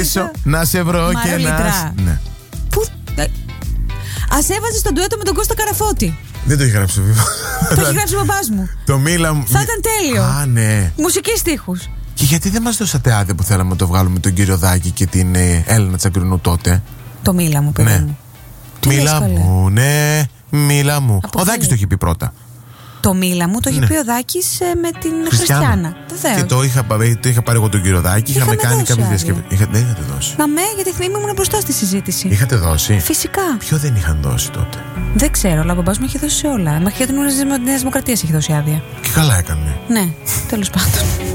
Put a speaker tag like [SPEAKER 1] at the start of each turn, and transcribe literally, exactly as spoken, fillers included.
[SPEAKER 1] ζήσω, να σε βρω και να. Ναι.
[SPEAKER 2] Πού. Ας έβαζε τον ντουέτο με τον Κώστα Καραφώτη.
[SPEAKER 1] Δεν το έχει γράψει το βίβλο.
[SPEAKER 2] Το έχει γράψει ο μπαμπάς μου.
[SPEAKER 1] Το μίλα μου.
[SPEAKER 2] Θα ήταν τέλειο.
[SPEAKER 1] Α, ναι.
[SPEAKER 2] Μουσική στίχους.
[SPEAKER 1] Και γιατί δεν μας δώσατε άδεια που θέλαμε να το βγάλουμε τον κύριο Δάκη και την ε, Έλληνα Τσαγκρινού τότε?
[SPEAKER 2] Το μίλα μου, παιδί
[SPEAKER 1] ναι.
[SPEAKER 2] μου.
[SPEAKER 1] Μίλα μου, ναι, μίλα μου.
[SPEAKER 2] Από
[SPEAKER 1] ο Δάκης το είχε πει πρώτα.
[SPEAKER 2] Το μίλα μου το είχε
[SPEAKER 1] ναι.
[SPEAKER 2] πει ο Δάκης ε, με την Χριστιάνα. Βεβαίως.
[SPEAKER 1] Και το είχα, το είχα πάρει εγώ τον κύριο Δάκη. Είχαμε, είχαμε κάνει κάποια διασκευή. Είχα, δεν είχατε δώσει.
[SPEAKER 2] Να με, γιατί θυμήμαι ήμουν μπροστά στη συζήτηση.
[SPEAKER 1] Είχατε δώσει.
[SPEAKER 2] Φυσικά.
[SPEAKER 1] Ποιο δεν είχαν δώσει τότε?
[SPEAKER 2] Δεν ξέρω, αλλά ο μπαμπάς μου είχε δώσει σε όλα. Μέχρι και την Νέα Δημοκρατία έχει δώσει άδεια.
[SPEAKER 1] Και καλά έκανε.
[SPEAKER 2] Ναι, τέλος πάντων.